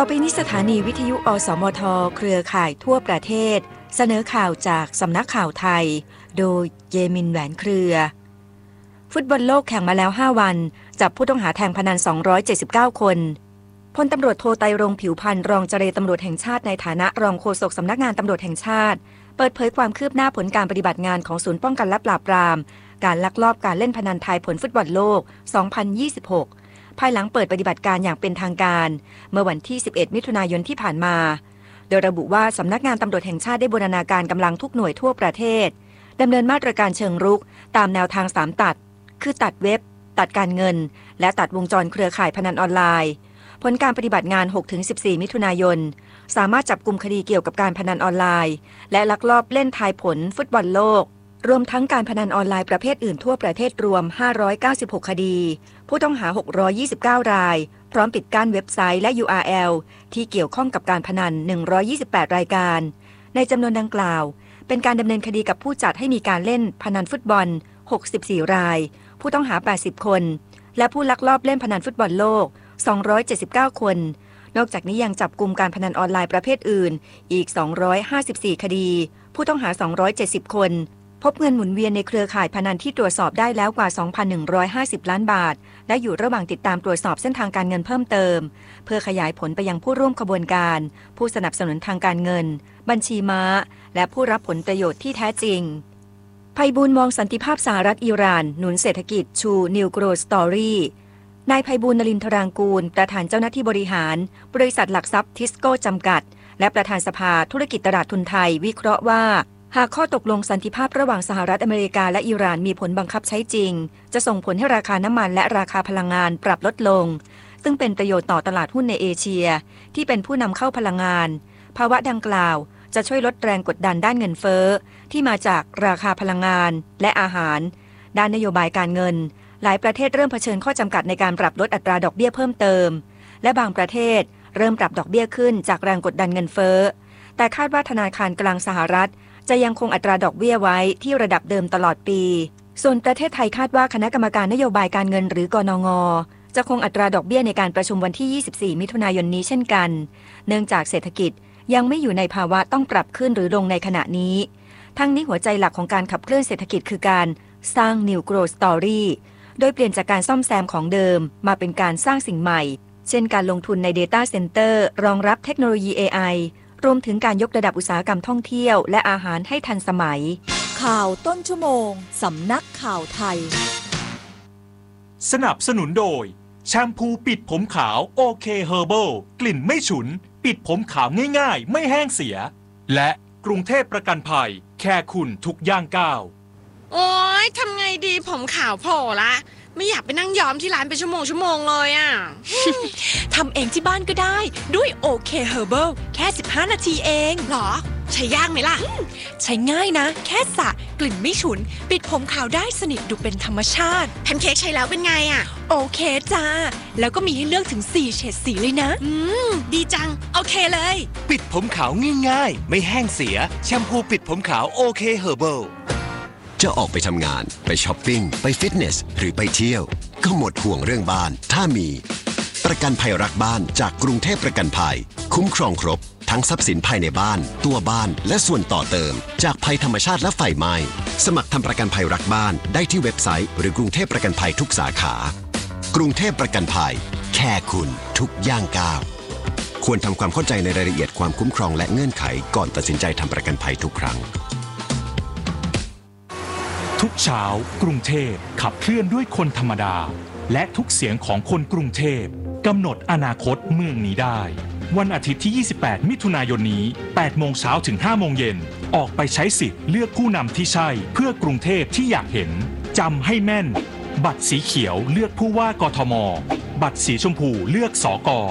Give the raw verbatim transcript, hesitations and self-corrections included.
อไปนี้สถานีวิทยุอสมทเครือข่ายทั่วประเทศเสนอข่าวจากสำนักข่าวไทยโดยเยมินแหวนเครือฟุตบอลโลกแข่งมาแล้วห้าวันจับผู้ต้องหาแทงพนันสองร้อยเจ็ดสิบเก้าคนพลตำรวจโทไตรรงค์ผิวพรรณรองเจรตำรวจแห่งชาติในฐานะรองโฆษกสำนักงานตำรวจแห่งชาติเปิดเผยความคืบหน้าผลการปฏิบัติงานของศูนย์ป้องกันและปราบปรามการลักลอบการเล่นพนันทายผลฟุตบอลโลกสองพันยี่สิบหกภายหลังเปิดปฏิบัติการอย่างเป็นทางการเมื่อวันที่สิบเอ็ดมิถุนายนที่ผ่านมาโดยระบุว่าสำนักงานตำรวจแห่งชาติได้บูรณาการกำลังทุกหน่วยทั่วประเทศดำเนินมาตรการเชิงรุกตามแนวทางสามตัดคือตัดเว็บตัดการเงินและตัดวงจรเครือข่ายพนันออนไลน์ผลการปฏิบัติงาน หกถึงสิบสี่ มิถุนายนสามารถจับกุมคดีเกี่ยวกับการพนันออนไลน์และลักลอบเล่นทายผลฟุตบอลโลกรวมทั้งการพนันออนไลน์ประเภทอื่นทั่วประเทศรวมห้าร้อยเก้าสิบหกคดีผู้ต้องหาหกร้อยยี่สิบเก้ารายพร้อมปิดกั้นเว็บไซต์และ ยู อาร์ แอล ที่เกี่ยวข้องกับการพนันหนึ่งร้อยยี่สิบแปดรายการในจำนวนดังกล่าวเป็นการดำเนินคดีกับผู้จัดให้มีการเล่นพนันฟุตบอลหกสิบสี่รายผู้ต้องหาแปดสิบคนและผู้ลักลอบเล่นพนันฟุตบอลโลกสองร้อยเจ็ดสิบเก้าคนนอกจากนี้ยังจับกุมการพนันออนไลน์ประเภทอื่นอีกสองร้อยห้าสิบสี่คดีผู้ต้องหาสองร้อยเจ็ดสิบคนพบเงินหมุนเวียนในเครือข่ายพนันที่ตรวจสอบได้แล้วกว่า สองพันหนึ่งร้อยห้าสิบ ล้านบาทและอยู่ระหว่างติดตามตรวจสอบเส้นทางการเงินเพิ่มเติมเพื่อขยายผลไปยังผู้ร่วมขบวนการผู้สนับสนุนทางการเงินบัญชีม้าและผู้รับผลประโยชน์ที่แท้จริงไพบูลย์มองสันติภาพสหรัฐอิหร่านหนุนเศรษฐกิจชู New Growth Story นายไพบูลย์ นลินทรางกูลประธานเจ้าหน้าที่บริหารบริษัทหลักทรัพย์ทิสโก้จำกัดและประธานสภาธุรกิจตลาดทุนไทยวิเคราะห์ว่าหากข้อตกลงสันติภาพระหว่างสหรัฐอเมริกาและอิหร่านมีผลบังคับใช้จริงจะส่งผลให้ราคาน้ำมันและราคาพลังงานปรับลดลงซึ่งเป็นประโยชน์ต่อตลาดหุ้นในเอเชียที่เป็นผู้นำเข้าพลังงานภาวะดังกล่าวจะช่วยลดแรงกดดันด้านเงินเฟ้อที่มาจากราคาพลังงานและอาหารด้านนโยบายการเงินหลายประเทศเริ่มเผชิญข้อจำกัดในการปรับลดอัตราดอกเบี้ยเพิ่มเติมและบางประเทศเริ่มปรับดอกเบี้ยขึ้นจากแรงกดดันเงินเฟ้อแต่คาดว่าธนาคารกลางสหรัฐจะยังคงอัตราดอกเบี้ยไว้ที่ระดับเดิมตลอดปีส่วนประเทศไทยคาดว่าคณะกรรมการนโยบายการเงินหรือกนง.จะคงอัตราดอกเบี้ยในการประชุมวันที่ยี่สิบสี่มิถุนายนนี้เช่นกันเนื่องจากเศรษฐกิจยังไม่อยู่ในภาวะต้องปรับขึ้นหรือลงในขณะนี้ทั้งนี้หัวใจหลักของการขับเคลื่อนเศรษฐกิจคือการสร้าง New Growth Story โดยเปลี่ยนจากการซ่อมแซมของเดิมมาเป็นการสร้างสิ่งใหม่เช่นการลงทุนใน Data Center รองรับเทคโนโลยี เอ ไอ รวมถึงการยกระดับอุตสาหกรรมท่องเที่ยวและอาหารให้ทันสมัยข่าวต้นชั่วโมงสำนักข่าวไทยสนับสนุนโดยแชมพูปิดผมขาวโอเคเฮอร์เบิลกลิ่นไม่ฉุนปิดผมขาวง่ายๆไม่แห้งเสียและกรุงเทพประกันภัยแค่คุณทุกย่างก้าวโอ๊ยทำไงดีผมขาวโผล่ละไม่อยากไปนั่งย้อมที่ร้านเป็นชั่วโมงชั่วโมงเลยอ่ะทำเองที่บ้านก็ได้ด้วยโอเคเฮอร์เบิลแค่สิบห้านาทีเองหรอใช้ยากไหมล่ะใช้ง่ายนะแค่สระกลิ่นไม่ฉุนปิดผมขาวได้สนิทดูเป็นธรรมชาติแพนเค้กใช้แล้วเป็นไงอ่ะโอเคจ้าแล้วก็มีให้เลือกถึงสี่เฉดสีเลยนะอืมดีจังโอเคเลยปิดผมขาวง่ายๆไม่แห้งเสียแชมพูปิดผมขาวโอเคเฮอร์เบิลจะออกไปทำงานไปช้อปปิ้งไปฟิตเนสหรือไปเที่ยวก็หมดห่วงเรื่องบ้านถ้ามีประกันภัยรักบ้านจากกรุงเทพประกันภัยคุ้มครองครบทั้งทรัพย์สินภายในบ้านตัวบ้านและส่วนต่อเติมจากภัยธรรมชาติและไฟไหม้สมัครทำประกันภัยรักบ้านได้ที่เว็บไซต์หรือกรุงเทพประกันภัยทุกสาขากรุงเทพประกันภัยแค่คุณทุกย่างก้าวควรทำความเข้าใจในรายละเอียดความคุ้มครองและเงื่อนไขก่อนตัดสินใจทำประกันภัยทุกครั้งทุกเช้ากรุงเทพขับเคลื่อนด้วยคนธรรมดาและทุกเสียงของคนกรุงเทพกำหนดอนาคตเมืองนี้ได้วันอาทิตย์ที่ยี่สิบแปดมิถุนายนนี้แปดโมงเช้าถึงห้าโมงเย็นออกไปใช้สิทธิ์เลือกผู้นำที่ใช่เพื่อกรุงเทพที่อยากเห็นจำให้แม่นบัตรสีเขียวเลือกผู้ว่ากทมบัตรสีชมพูเลือกสก